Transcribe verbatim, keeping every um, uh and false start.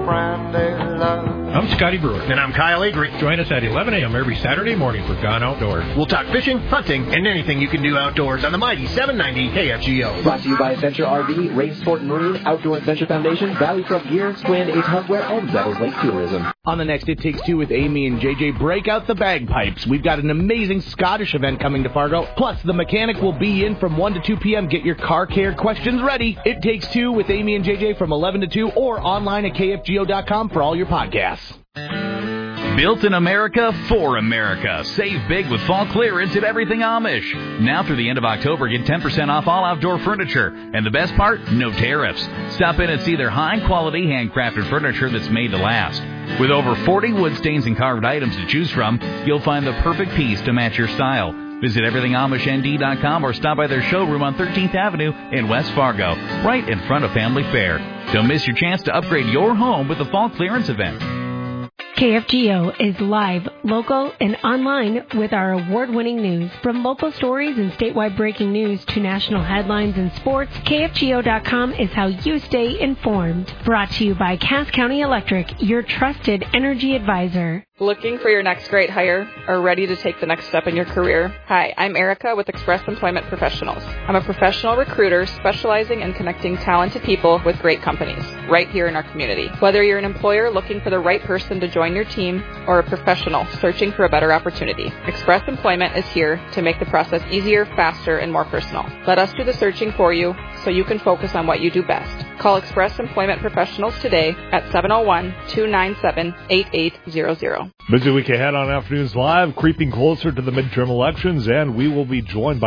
friend they love. I'm Scotty Brewer. And I'm Kyle Avery. Join us at eleven a.m. every Saturday morning for Gone Outdoors. We'll talk fishing, hunting, and anything you can do outdoors on the mighty seven ninety K F G O. Brought to you by Adventure R V, Race Sport and Marine, Outdoor Adventure Foundation, Valley Truck Gear, Squand Ace Hardware, and Devils Lake Tourism. On the next It Takes Two with Amy and J J, break out the bagpipes. We've got an amazing Scottish event coming to Fargo. Plus, the mechanic will be in from one to two p.m. Get your car care questions ready. It Takes Two with Amy and J J from eleven to two or online at K F G O dot com for all your podcasts. Built in America for America. Save big with fall clearance at Everything Amish. Now through the end of October, get ten percent off all outdoor furniture. And the best part, no tariffs. Stop in and see their high-quality handcrafted furniture that's made to last. With over forty wood stains and carved items to choose from, you'll find the perfect piece to match your style. Visit everything amish n d dot com or stop by their showroom on thirteenth Avenue in West Fargo, right in front of Family Fair. Don't miss your chance to upgrade your home with the fall clearance event. K F G O is live, local, and online with our award-winning news. From local stories and statewide breaking news to national headlines and sports, K F G O dot com is how you stay informed. Brought to you by Cass County Electric, your trusted energy advisor. Looking for your next great hire or ready to take the next step in your career? Hi, I'm Erica with Express Employment Professionals. I'm a professional recruiter specializing in connecting talented people with great companies right here in our community. Whether you're an employer looking for the right person to join your team or a professional searching for a better opportunity, Express Employment is here to make the process easier, faster, and more personal. Let us do the searching for you so you can focus on what you do best. Call Express Employment Professionals today at seven oh one, two nine seven, eight eight zero zero. Busy week ahead on Afternoons Live, creeping closer to the midterm elections, and we will be joined by